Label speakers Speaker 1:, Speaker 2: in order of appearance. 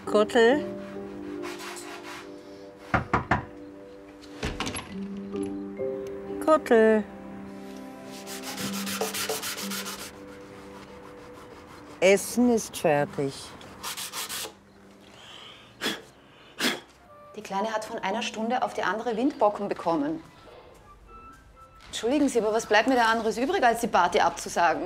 Speaker 1: Gottel. Gottel. Essen ist fertig.
Speaker 2: Die Kleine hat von einer Stunde auf die andere Windpocken bekommen. Entschuldigen Sie, aber was bleibt mir da anderes übrig, als die Party abzusagen?